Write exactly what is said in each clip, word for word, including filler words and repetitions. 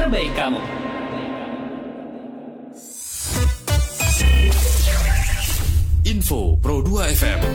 terbaik kamu. Info Pro dua F M.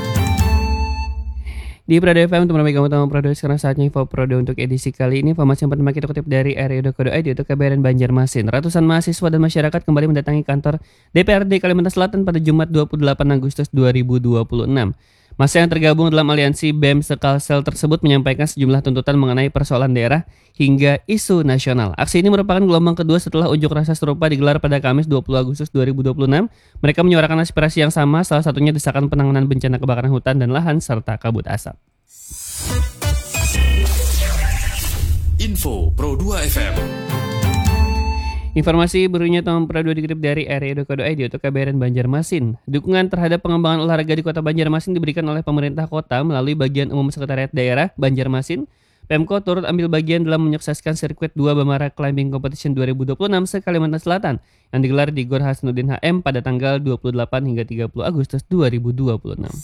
Di Pro dua F M untuk menemani kamu utama Pro dua, sekarang saatnya Info Pro dua untuk edisi kali ini. Informasi yang pertama kita kutip dari r i dot co dot i d untuk K B R N Banjarmasin. Ratusan mahasiswa dan masyarakat kembali mendatangi kantor D P R D Kalimantan Selatan pada Jumat dua puluh delapan Agustus dua ribu dua puluh enam. Massa yang tergabung dalam aliansi B E M Sekalsel tersebut menyampaikan sejumlah tuntutan mengenai persoalan daerah hingga isu nasional. Aksi ini merupakan gelombang kedua setelah unjuk rasa serupa digelar pada Kamis dua puluh Agustus dua ribu dua puluh enam. Mereka menyuarakan aspirasi yang sama, salah satunya desakan penanganan bencana kebakaran hutan dan lahan serta kabut asap. Info Pro dua F M. Informasi berikutnya tahun Pro dua dikutip dari r i dot co dot i d untuk K B R N Banjarmasin. Dukungan terhadap pengembangan olahraga di Kota Banjarmasin diberikan oleh pemerintah kota melalui Bagian Umum Sekretariat Daerah Banjarmasin. Pemko turut ambil bagian dalam menyukseskan sirkuit dua Bamara Climbing Competition dua ribu dua puluh enam se-Kalimantan Selatan yang digelar di Gor Hasanuddin H M pada tanggal dua puluh delapan hingga tiga puluh Agustus dua ribu dua puluh enam.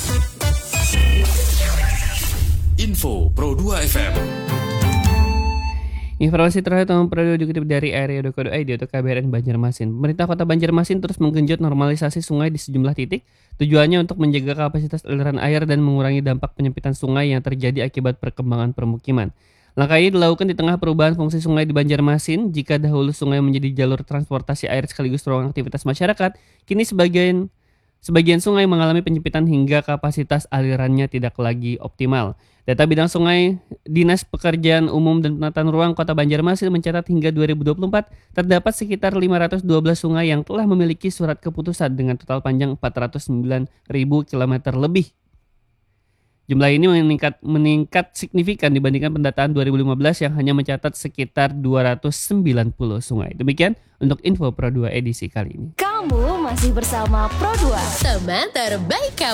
Info Pro dua F M. Informasi terakhir tahun Pro dua dikutip dari r i dot co dot i d untuk K B R N Banjarmasin. Pemerintah Kota Banjarmasin terus menggenjot normalisasi sungai di sejumlah titik. Tujuannya untuk menjaga kapasitas aliran air dan mengurangi dampak penyempitan sungai yang terjadi akibat perkembangan permukiman. Langkah ini dilakukan di tengah perubahan fungsi sungai di Banjarmasin. Jika dahulu sungai menjadi jalur transportasi air sekaligus ruang aktivitas masyarakat, kini sebagian Sebagian sungai mengalami penyempitan hingga kapasitas alirannya tidak lagi optimal. Data bidang sungai Dinas Pekerjaan Umum dan Penataan Ruang Kota Banjarmasin mencatat hingga dua ribu dua puluh empat terdapat sekitar lima ratus dua belas sungai yang telah memiliki surat keputusan dengan total panjang empat ratus sembilan ribu kilometer lebih. Jumlah ini meningkat meningkat signifikan dibandingkan pendataan dua ribu lima belas yang hanya mencatat sekitar dua ratus sembilan puluh sungai. Demikian untuk Info Pro dua edisi kali ini. Kamu masih bersama Pro dua, teman terbaik kamu.